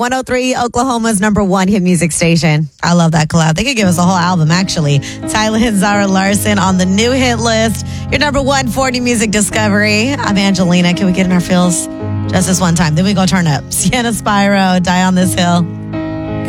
103, Oklahoma's number one hit music station. I love that collab. They could give us a whole album, actually. Tyler and Zara Larson on the new hit list. Your number 140 music discovery. I'm Angelina. Can we get in our feels just this one time? Then we go turn up. Sienna Spyro, Die on This Hill.